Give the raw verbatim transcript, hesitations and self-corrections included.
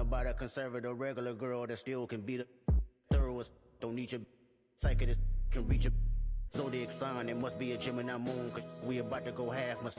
about a conservative regular girl that still can be the thoroughest. Don't need your psychic can reach a zodiac sign. It must be a Gemini moon, cause we about to go half. Must